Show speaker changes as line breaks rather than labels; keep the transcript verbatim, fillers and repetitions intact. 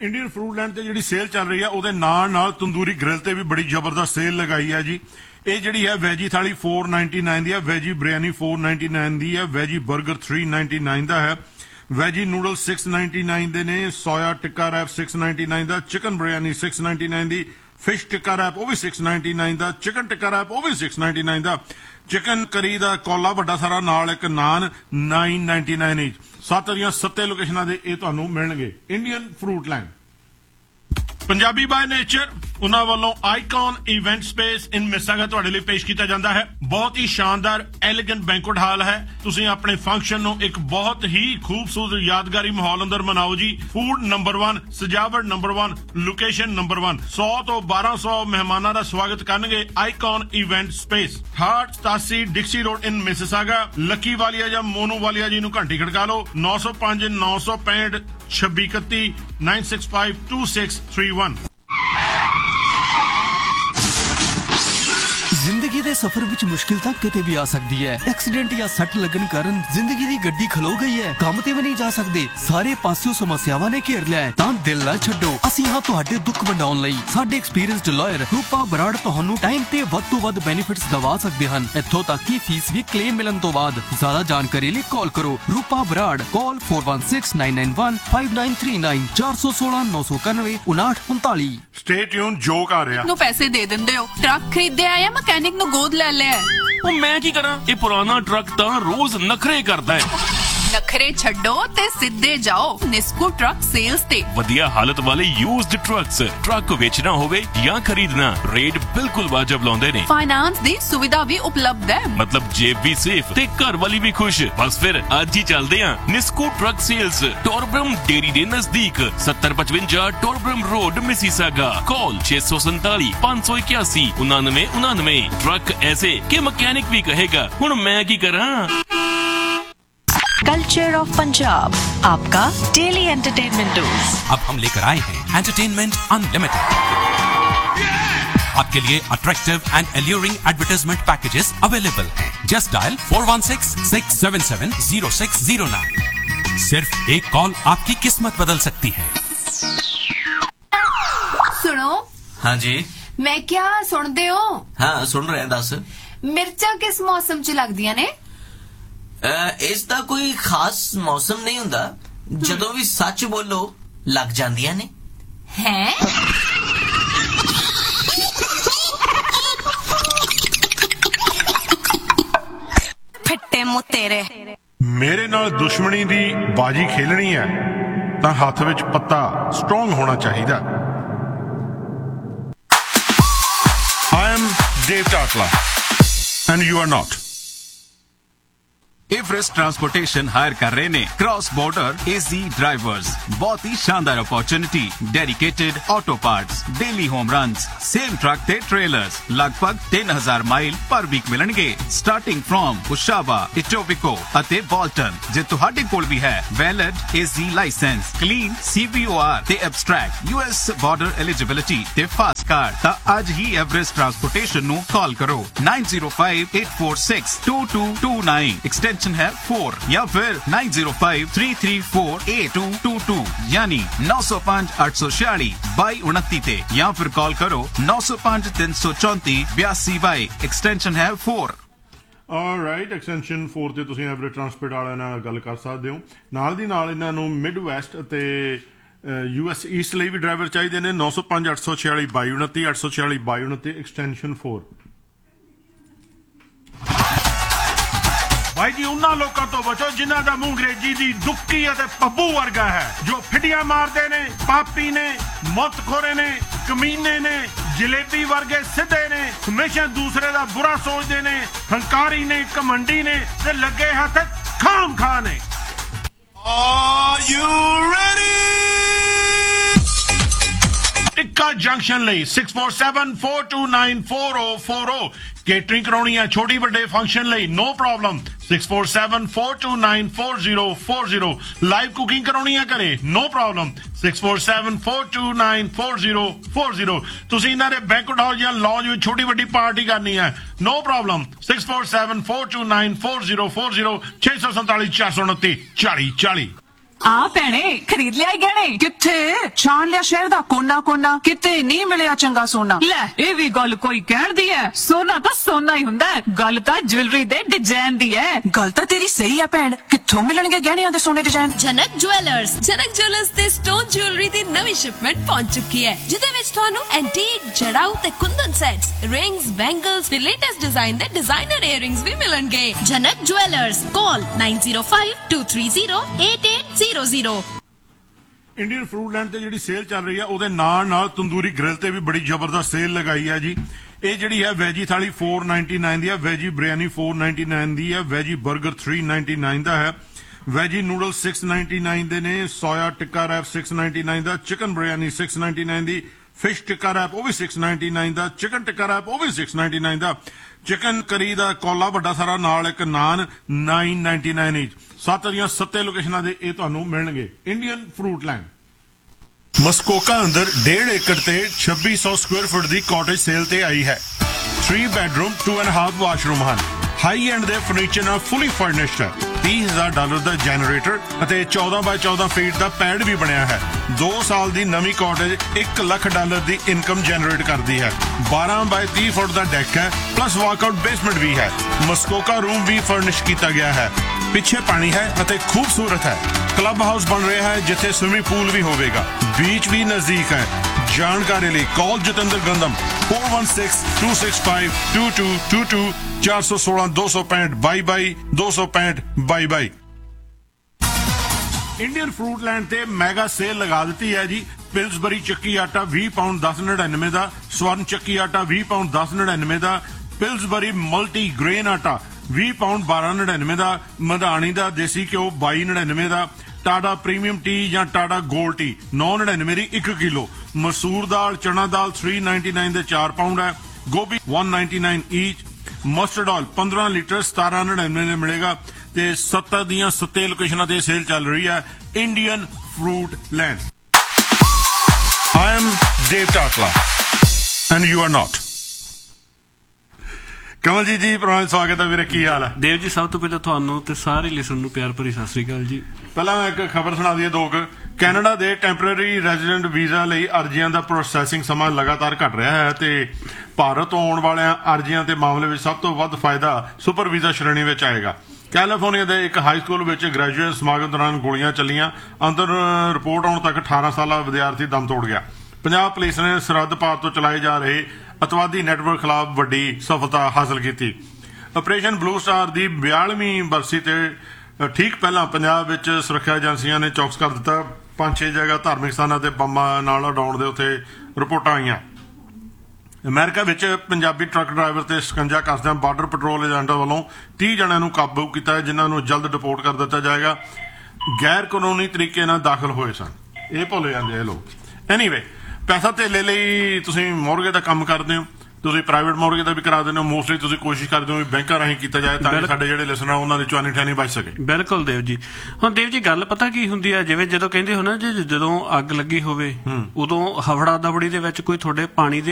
Indian fruit land ते जिहड़ी cell चल रही है ਉਹਦੇ ਨਾਲ ਨਾਲ ਤੰਦੂਰੀ ਗ੍ਰਿਲ ਤੇ ਵੀ ਬੜੀ ਜ਼ਬਰਦਸਤ ਸੇਲ ਲਗਾਈ ਹੈ ਜੀ। ਇਹ ਜਿਹੜੀ ਹੈ ਵੈਜੀ ਥਾਲੀ four ninety-nine ਦੀ ਹੈ, ਵੈਜੀ ਬਿਰਿਆਨੀ four ninety-nine ਦੀ ਹੈ, ਵੈਜੀ 버ਗਰ three ninety-nine ਦਾ ਹੈ, ਵੈਜੀ ਨੂਡਲ six ninety-nine ਦੇ ਨੇ, ਸੋਇਆ ਟਿੱਕਾ ਰੈਪ six ninety-nine ਦਾ, ਚਿਕਨ ਬਿਰਿਆਨੀ six ninety-nine ਦੀ, ਫਿਸ਼ ਟਿੱਕਾ ਰੈਪ ਉਹ ਵੀ six ninety-nine ਦਾ, ਚਿਕਨ ਟਿੱਕਾ ਰੈਪ ਉਹ ਵੀ six ninety-nine ਦਾ, ਚਿਕਨ ਕਰੀ ਦਾ ਕੋਲਾ ਵੱਡਾ ਸਾਰਾ ਨਾਲ ਇੱਕ ਨਾਨ nine ninety-nine ਇੰਚ। ਸੱਤ ਦੀਆਂ ਸੱਤੇ ਲੋਕੇਸ਼ਨਾਂ ਦੇ ਇਹ ਤੁਹਾਨੂੰ ਮਿਲਣਗੇ। Indian fruit land Punjabi by nature उन्हां वालों आइकॉन इवेंट स्पेस इन मिसागा तुहाडे लई पेश किया जाता है। बहुत ही शानदार एलिगेंट बैंकुएट हाल है। तुसीं अपने फंक्शन नूं एक बहुत ही खूबसूरत यादगारी माहौल अंदर मनाओ जी। फूड नंबर वन, सजावट number one, location number one. सौ तो बारह सौ मेहमानां दा स्वागत करनगे आइकॉन इवेंट स्पेस हार्ट सतासी डिक्सी रोड इन मिसिसागा। लकी वालिया या मोनू वालिया जी नूं घंटी खड़का लो नौ सौ पांच नौ सौ पैंठ छब्बी इकत्ती nine six five to six three one.
जिंदगी दे सफर विच मुश्किल तां किते भी आ सकदी है। एक्सीडेंट या सट लगन कारण जिंदगी दी गड्डी खलो गई है, काम ते भी नहीं जा सकदे, सारे पासियों समस्यावां ने घेर लिया है। तां दिल ना छड्डो, ਅਸੀਂ ਹਾਂ ਤੁਹਾਡੇ ਦੁੱਖ ਵੰਡਾਉਣ ਲਈ। ਸਾਡੇ ਐਕਸਪੀਰੀਅੰਸਡ ਲਾਇਰ ਰੂਪਾ ਬਰਾੜ ਤੁਹਾਨੂੰ ਟਾਈਮ ਤੇ ਵੱਧ ਤੋਂ ਵੱਧ ਬੈਨੀਫਿਟਸ ਦਵਾ ਸਕਦੇ ਹਨ, ਇੱਥੋਂ ਤੱਕ ਕਿ ਫੀਸ ਵੀ ਕਲੇਮ ਮਿਲਣ ਤੋਂ ਬਾਅਦ। ਜ਼ਿਆਦਾ ਜਾਣਕਾਰੀ ਲਈ ਕਾਲ ਕਰੋ ਰੂਪਾ ਬਰਾੜ, ਕਾਲ four one six nine nine one five nine three nine ਚਾਰ ਸੌ ਸੋਲਾਂ ਨੌ ਸੌ ਇਕਾਨਵੇਂ ਉਨਾਹਠ ਉਨਤਾਲੀ।
ਸਟੇ ਟਿਊਨ ਜੋਕ ਆ ਰਿਹਾ
ਨੂੰ ਪੈਸੇ ਦੇ ਦਿੰਦੇ ਹੋ, ਟਰੱਕ ਖਰੀਦਿਆ ਜਾਂ ਮਕੈਨਿਕ ਨੂੰ ਗੋਦ ਲੈ ਲਿਆ।
ਉਹ ਮੈਂ ਕੀ ਕਰਾਂ, ਇਹ ਪੁਰਾਣਾ ਟਰੱਕ ਤਾਂ ਰੋਜ਼ ਨਖਰੇ ਕਰਦਾ ਹੈ।
ਨਖਰੇ ਛੱਡੋ ਤੇ ਸਿੱਧੇ ਜਾਓ ਨਿਸਕੂ ਟਰੱਕ ਸੇਲਸ ਤੇ।
ਵਧੀਆ ਹਾਲਤ ਵਾਲੇ ਯੂਜ਼ਡ ਟਰੱਕਸ, ਟਰੱਕ ਵੇਚਣਾ ਹੋਵੇ ਜਾਂ ਖਰੀਦਣਾ, ਰੇਟ ਬਿਲਕੁਲ ਵਾਜਬ ਲਾਉਂਦੇ ਨੇ।
ਫਾਈਨਾਂਸ ਦੀ ਸੁਵਿਧਾ ਵੀ ਉਪਲਬਧ ਹੈ,
ਮਤਲਬ ਜੇਬ ਵੀ ਸੇਫ ਤੇ ਘਰ ਵਾਲੀ ਵੀ ਖੁਸ਼। ਬਸ ਫਿਰ ਅੱਜ ਹੀ ਚੱਲਦੇ ਆਂ ਨਿਸਕੂ ਟਰੱਕ ਸੇਲਸ, ਟੋਰਬਰਮ ਡੇਰੀ ਦੇ ਨਜ਼ਦੀਕ, ਸੱਤਰ ਪਚਵੰਜਾ ਟੋਰਬਰਮ ਰੋਡ ਮਿਸੀਸਾਗਾ। ਕਾਲ छह सौ सैंतालीस पाँच सौ इक्यासी उनानवे उनानवे। ट्रक ऐसे कि मैकेनिक भी कहेगा हुण मैं की करा।
कल्चर ऑफ पंजाब, आपका डेली एंटरटेनमेंट डोज।
अब हम लेकर आए हैं एंटरटेनमेंट अनलिमिटेड। आपके लिए attractive and alluring advertisement packages available हैं। Just dial four one six six seven seven zero six zero nine। सिर्फ एक कॉल आपकी किस्मत बदल सकती है।
सुनो।
हाँ जी।
मैं क्या सुनते हो?
हाँ सुन रहे हैं। दस
मिर्चा किस मौसम च लगदियां ने?
ਇਸ ਦਾ ਕੋਈ ਖਾਸ ਮੌਸਮ ਨਹੀਂ ਹੁੰਦਾ, ਜਦੋਂ ਵੀ ਸੱਚ ਬੋਲੋ ਲੱਗ ਜਾਂਦੀਆਂ ਨੇ।
ਹੈ
ਫਿੱਟੇ ਮੁੱਤੇਰੇ।
ਮੇਰੇ ਨਾਲ ਦੁਸ਼ਮਣੀ ਦੀ ਬਾਜੀ ਖੇਲਣੀ ਹੈ ਤਾਂ ਹੱਥ ਵਿੱਚ ਪੱਤਾ ਸਟਰੋਂਗ ਹੋਣਾ ਚਾਹੀਦਾ। I am Dave Tatla and you are not।
Everest transportation higher कर रहे ने क्रॉस बॉर्डर एजी ड्राइवर्स। बहुत ही शानदार opportunity, dedicated auto parts, daily home runs, same truck ते ट्रेलर्स, लगभग तीन हजार माइल पर वीक मिलणगे, स्टार्टिंग फ्रॉम उशावा, इटोबिको अते बॉल्टन। जे तुहाडे कोल भी है वैलिड एजी लाइसेंस, क्लीन सीबीओआर ते एब्स्ट्रैक्ट यूएस बॉर्डर एलिजिबिलिटी ते फास्ट कार्ड, ता आज ही एवरेस्ट ट्रांसपोर्टेशन नु कॉल करो nine zero five eight four six two two two nine, extension है फोर, या फिर nine zero five three three four eight two two two, यानी नौ सौ पांच आठ सौ छियालीस बाई उनती ते, या फिर कॉल करो नौ सौ पांच तीन सौ चौंती बयासी बाई, एक्सटेंशन है फोर।
ਆਲਰਾਈਟ, ਐਕਸਟੈਂਸ਼ਨ four ਤੇ ਤੁਸੀਂ ਐਵਰੇਜ ਟਰਾਂਸਪੋਰਟ ਵਾਲਿਆਂ ਨਾਲ ਗੱਲ ਕਰ ਸਕਦੇ ਹੋ। ਨਾਲ ਦੀ ਨਾਲ ਇਹਨਾਂ ਨੂੰ ਮਿਡ ਵੈਸਟ ਅਤੇ ਯੂ ਐਸ ਈਸਟ ਲਈ ਵੀ ਡਰਾਈਵਰ ਚਾਹੀਦੇ ਨੇ। ਨੌ ਸੌ ਪੰਜ ਅੱਠ ਸੌ ਛਿਆਲੀ ਬਾਈ ਉਨੱਤੀ ਅੱਠ ਸੌ ਛਿਆਲੀ ਬਾਈ ਉਨੱਤੀ, ਐਕਸਟੈਂਸ਼ਨ four। भाई जी उन्होंने लोगों तो बचो जिन्हों का मुंह अंग्रेजी की दुक्की और पब्बू वर्गा है, जो फिटियां मारते ने, पापी ने, मुतखोरे ने, कमीने ने, जलेबी वर्गे सीधे ने, हमेशा दूसरे का बुरा सोचते ने, हंकारी ने, घमंडी ने, ते लगे हाथ खाम खा ने। Are you ready? Tikka junction ਲਈ six four seven four two nine four zero four zero। Catering कराउणी है छोटी बड़े फंक्शन ਲਈ no problem six four seven four two nine four zero four zero। Live cooking कराउणी है घरे no problem six four seven four two nine four zero four zero। ਤੁਸੀਂ ਇਹਨਾਂ ਦੇ banquet hall ਜਾਂ ਲੌਂਜ ਵਿੱਚ ਛੋਟੀ ਵੱਡੀ ਪਾਰਟੀ ਕਰਨੀ ਹੈ no problem six four seven four two nine four zero four zero। छे सौ सैंतालीस चार सौ उनतीस चालीस चालीस।
ਆ ਭੈਣੇ ਖਰੀਦ ਲਿਆ ਗਹਿਣੇ? ਕਿੱਥੇ ਛਾਣ ਲਿਆ ਸ਼ਹਿਰ ਦਾ ਕੋਨਾ ਕੋਨਾ, ਕਿਤੇ ਨਹੀਂ ਮਿਲਿਆ ਚੰਗਾ ਸੋਨਾ। ਲੈ ਇਹ ਵੀ ਗੱਲ ਕੋਈ ਕਹਿਣ ਦੀ ਹੈ, ਸੋਨਾ ਤਾਂ ਸੋਨਾ ਹੀ ਹੁੰਦਾ ਹੈ, ਗੱਲ ਤਾਂ ਜੁਐਲਰੀ ਦੇ ਡਿਜ਼ਾਈਨ ਦੀ ਹੈ। ਗੱਲ ਤਾਂ ਤੇਰੀ ਸਹੀ ਹੈ ਭੈਣ, ਕਿੱਥੋਂ ਮਿਲਣਗੇ ਗਹਿਣਿਆਂ ਦੇ ਸੋਨੇ ਡਿਜ਼ਾਈਨ?
ਜਨਕ ਜੁਐਲਰਸ ਜਨਕ ਜੁਐਲਰਸ ਤੇ ਸਟੋਨ ਜੁਐਲਰੀ ਦੀ ਨਵੀਂ ਸ਼ਿਪਮੈਂਟ ਪਹੁੰਚ ਚੁੱਕੀ ਹੈ, ਜਿਹਦੇ ਵਿੱਚ ਤੁਹਾਨੂੰ ਐਂਟੀਕ ਜੜਾਊ ਤੇ ਕੁੰਦਨ ਸੈਟਸ, ਰਿੰਗਸ, ਬੈਂਗਲਸ ਤੇ ਲੇਟੈਸਟ ਡਿਜ਼ਾਈਨ ਦੇ ਡਿਜ਼ਾਈਨਰ ਇਅਰਿੰਗਸ ਵੀ ਮਿਲਣਗੇ। ਜਨਕ ਜੁਐਲਰਸ, ਕਾਲ nine zero five two three zero eight eight zero zero।
Indian fruit land ਤੇ ਜਿਹੜੀ ਸੇਲ ਚੱਲ ਰਹੀ ਆ ਉਹਦੇ ਨਾਲ ਨਾਲ ਤੰਦੂਰੀ ਗ੍ਰਿਲ ਤੇ ਵੀ ਬੜੀ ਜ਼ਬਰਦਸਤ ਸੇਲ ਲਗਾਈ ਆ ਜੀ। ਇਹ ਜਿਹੜੀ ਹੈ ਵੈਜੀ ਥਾਲੀ four ninety-nine ਦੀ ਹੈ, ਵੈਜੀ ਬਿਰਿਆਨੀ four ninety-nine ਦੀ ਹੈ, ਵੈਜੀ 버ਗਰ three ninety-nine ਦਾ ਹੈ, ਵੈਜੀ ਨੂਡਲ six ninety-nine ਦੇ ਨੇ, ਸੋਇਆ ਟਿੱਕਾ ਰੈਪ six ninety-nine ਦਾ, ਚਿਕਨ ਬਿਰਿਆਨੀ six ninety-nine ਦੀ, ਫਿਸ਼ ਟਿੱਕਾ ਰੈਪ ਉਹ ਵੀ six ninety-nine ਦਾ, ਚਿਕਨ ਟਿੱਕਾ ਰੈਪ ਉਹ ਵੀ six ninety-nine ਦਾ, ਚਿਕਨ ਕਰੀ ਦਾ ਕੋਲਾ ਵੱਡਾ ਸਾਰਾ ਨਾਲ ਇੱਕ ਨਾਨ nine ninety-nine ਈਚ। ਸੱਤ ਦੀਆਂ ਸੱਤੇ ਲੋਕੇਸ਼ਨਾਂ ਦੇ ਇਹ ਤੁਹਾਨੂੰ ਮਿਲਣਗੇ। ਇੰਡੀਅਨ ਫਰੂਟ ਲੈਂਡ ਮਸਕੋਕਾ ਅੰਦਰ ਡੇਢ ਏਕੜ ਤੇ ਛੱਬੀ ਸੌ ਸਕੁਅਰ ਫੁੱਟ ਦੀ ਕਾਟੇਜ ਸੇਲ ਤੇ ਆਈ ਹੈ। three bedroom two and a half washroom ਹਨ। ਹਾਈ ਐਂਡ ਦੇ ਫਰਨੀਚਰ ਨਾਲ ਫੁੱਲੀ ਫਰਨਿਸ਼ਡ ਹੈ। ਤੀਹ ਹਜ਼ਾਰ ਡਾਲਰ ਦਾ ਜਨਰੇਟਰ ਅਤੇ ਚੌਦਾਂ ਬਾਈ ਚੌਦਾਂ ਫੀਟ ਦਾ ਪੈਡ ਵੀ ਬਣਿਆ ਹੈ। ਦੋ ਸਾਲ ਦੀ ਨਵੀਂ ਕਾਟੇਜ ਇੱਕ ਲੱਖ ਡਾਲਰ ਦੀ ਇਨਕਮ ਜਨਰੇਟ ਕਰਦੀ ਹੈ। ਬਾਰਾਂ ਬਾਈ ਤੀਹ ਫੁੱਟ ਦਾ ਡੈਕ ਹੈ, ਪਲੱਸ ਵਾਕਆਊਟ ਬੇਸਮੈਂਟ ਵੀ ਹੈ। ਮਸਕੋਕਾ ਰੂਮ ਵੀ ਫਰਨਿਸ਼ ਕੀਤਾ ਗਿਆ ਹੈ। ਪਿੱਛੇ ਪਾਣੀ ਹੈ ਅਤੇ ਖੂਬਸੂਰਤ ਹੈ। ਕਲੱਬ ਹਾਊਸ ਬਣ ਰਿਹਾ ਹੈ ਜਿੱਥੇ ਸਵਿਮਿੰਗ ਪੂਲ ਵੀ ਹੋਵੇਗਾ। ਬੀਚ ਵੀ ਨਜ਼ਦੀਕ ਹੈ। ਜਾਣਕਾਰੀ ਲਈ ਕਾਲ Jatinder ਗੰਦਮ four one six two six five two two two two four one six two six five ਬਾਈ ਬਾਈ two six five ਬਾਈ ਬਾਈ। ਇੰਡੀਅਨ ਫਰੂਟ ਲੈਂਡ ਤੇ ਮੈਗਾ ਸੇਲ ਲਗਾ ਦਿੱਤੀ ਹੈ ਜੀ। ਪਿਲਸਬਰੀ ਚੱਕੀ ਆਟਾ ਵੀਹ ਪਾਉਂਡ ਦਸ ਨੜਿਨਵੇਂ ਦਾ, ਸਵਰਨ ਚੱਕੀ ਆਟਾ ਵੀਹ ਪਾਉਂਡ ਦਸ ਨੜਿਨਵੇਂ ਦਾ, ਪਿਲਸਬਰੀ ਮਲਟੀ ਗ੍ਰੇਨ ਆਟਾ ਵੀਹ ਪਾਉਂਡ ਬਾਰਾਂ ਨੜਿਨਵੇਂ ਦਾ, ਮਧਾਣੀ ਦਾ ਦੇਸੀ ਘਿਓ ਬਾਈ ਨੜਿਨਵੇਂ ਦਾ, ਟਾਟਾ ਪ੍ਰੀਮੀਅਮ ਟੀ ਜਾਂ ਟਾਟਾ ਗੋਲਡ ਟੀ ਨੌ ਨੜਿਨਵੇਂ ਦੀ ਇੱਕ ਕਿਲੋ, ਮਸੂਰ ਦਾਲ ਚਣਾ ਦਾਲ three ninety-nine ਦੇ ਚਾਰ ਪਾਉਂਡ ਹੈ, ਗੋਭੀ one ninety-nine ਈਚ, ਮਸਟਰਡ ਆਇਲ ਪੰਦਰਾਂ ਲੀਟਰ ਸਤਾਰਾਂ ਨੜਿਨਵੇਂ ਦੇ ਮਿਲੇਗਾ। ਤੇ ਸੱਤਾਂ ਦੀਆਂ ਸੱਤੇ ਲੋਕੇਸ਼ਨਾਂ ਤੇ ਸੇਲ ਚੱਲ ਰਹੀ ਹੈ। Indian fruit land. I am Dev ਟਾਕਲਾ and you are not. Kamaljit ਜੀ ਪ੍ਰਵਾਨ ਸਵਾਗਤ ਹੈ ਵੀਰੇ, ਕੀ ਹਾਲ ਹੈ?
ਦੇਵ ਜੀ ਸਭ ਤੋਂ ਪਹਿਲਾਂ ਤੁਹਾਨੂੰ ਤੇ ਸਾਰੇ ਲਿਸਨ ਨੂੰ ਪਿਆਰ ਭਰੀ ਸਤਿ ਸ੍ਰੀ ਅਕਾਲ ਜੀ।
ਪਹਿਲਾਂ ਮੈਂ ਇੱਕ ਖਬਰ ਸੁਣਾ ਦਈਏ ਦੋ ਕੁ। ਕੈਨੇਡਾ ਦੇ ਟੈਂਪਰੇਰੀ ਰੈਜ਼ੀਡੈਂਟ ਵੀਜ਼ਾ ਲਈ ਅਰਜ਼ੀਆਂ ਦਾ ਪ੍ਰੋਸੈਸਿੰਗ ਸਮਾਂ ਲਗਾਤਾਰ ਘਟ ਰਿਹਾ ਹੈ ਤੇ ਭਾਰਤ ਤੋਂ ਆਉਣ ਵਾਲਿਆਂ ਅਰਜ਼ੀਆਂ ਦੇ ਮਾਮਲੇ ਵਿੱਚ ਸਭ ਤੋਂ ਵੱਧ ਫਾਇਦਾ ਸੁਪਰ ਵੀਜ਼ਾ ਸ਼੍ਰੇਣੀ ਵਿੱਚ ਆਏਗਾ। ਕੈਲੀਫੋਰਨੀਆ ਦੇ ਇੱਕ ਹਾਈ ਸਕੂਲ ਵਿੱਚ ਗ੍ਰੈਜੂਏਟ ਸਮਾਗਮ ਦੌਰਾਨ ਗੋਲੀਆਂ ਚੱਲੀਆਂ। ਅੰਦਰ ਰਿਪੋਰਟ ਆਉਣ ਤੱਕ ਅਠਾਰਾਂ ਸਾਲਾ ਵਿਦਿਆਰਥੀ ਦਮ ਤੋੜ ਗਿਆ। ਪੰਜਾਬ ਪੁਲਿਸ ਨੇ ਸਰਹੱਦ ਪਾਰ ਤੋਂ ਚਲਾਏ ਜਾ ਰਹੇ ਅਤਵਾਦੀ ਨੈਟਵਰਕ ਖਿਲਾਫ ਵੱਡੀ ਸਫਲਤਾ ਹਾਸਲ ਕੀਤੀ। ਆਪਰੇਸ਼ਨ ਬਲੂ ਸਟਾਰ ਦੀ ਬਿਆਲਵੀਂ ਬਰਸੀ ਤੇ ਠੀਕ ਪਹਿਲਾਂ ਪੰਜਾਬ ਵਿੱਚ ਸੁਰੱਖਿਆ ਏਜੰਸੀਆਂ ਨੇ ਚੌਕਸ ਕਰ ਦਿੱਤਾ। ਪੰਜ ਛੇ ਜਗ੍ਹਾ ਧਾਰਮਿਕ ਸਥਾਨਾਂ ਤੇ ਬੰਬਾਂ ਨਾਲ ਉਡਾਉਣ ਦੇ ਉੱਤੇ ਰਿਪੋਰਟਾਂ ਆਈਆਂ। ਅਮਰੀਕਾ ਵਿੱਚ ਪੰਜਾਬੀ ਟਰੱਕ ਡਰਾਈਵਰ ਤੇ ਸਕੰਜਾ ਕੱਸਦਿਆਂ ਬਾਰਡਰ ਪੈਟਰੋਲ ਏਜੰਟਾਂ ਵੱਲੋਂ ਤੀਹ ਜਣਿਆਂ ਨੂੰ ਕਾਬੂ ਕੀਤਾ ਹੈ, ਜਿਨ੍ਹਾਂ ਨੂੰ ਜਲਦ ਡਿਪੋਰਟ ਕਰ ਦਿੱਤਾ ਜਾਏਗਾ। ਗੈਰ ਕਾਨੂੰਨੀ ਤਰੀਕੇ ਨਾਲ ਦਾਖਲ ਹੋਏ ਸਨ। ਇਹ ਭੁੱਲ ਜਾਂਦੇ ਇਹ ਲੋਕ। ਐਨੀਵੇ, ਪੈਸਾ ਧੇਲੇ ਲਈ ਤੁਸੀਂ ਮੋਰਗੇ ਦਾ ਕੰਮ ਕਰਦੇ ਹੋ, ਤੁਸੀਂ ਪ੍ਰਾਈਵੇਟ ਮੋਰਗੇ ਦਾ ਵੀ ਕਰਾ ਦਿੰਦੇ ਹੋ। ਮੋਸਟਲੀ ਤੁਸੀਂ ਕੋਸ਼ਿਸ਼ ਕਰਦੇ ਹੋ ਵੀ ਬੈਂਕਾਂ ਰਾਹੀਂ ਕੀਤਾ ਜਾਏ ਤਾਂ ਕਿ ਸਾਡੇ ਜਿਹੜੇ ਲਿਸਨਰ ਉਹਨਾਂ ਦੀ ਚੁਆਨੀ ਠਾਨੀ ਬਚ ਸਕੇ।
ਬਿਲਕੁਲ ਦੇਵ ਜੀ। ਹੁਣ ਦੇਵ ਜੀ ਗੱਲ ਪਤਾ ਕੀ ਹੁੰਦੀ ਹੈ, ਜਿਵੇਂ ਜਦੋਂ ਕਹਿੰਦੇ ਹੋ ਨਾ ਜੀ ਜਦੋਂ ਅੱਗ ਲੱਗੀ ਹੋਵੇ ਉਦੋਂ ਹਵੜਾ ਦਵੜੀ ਦੇ ਵਿੱਚ ਕੋਈ ਤੁਹਾਡੇ ਪਾਣੀ ਦੇ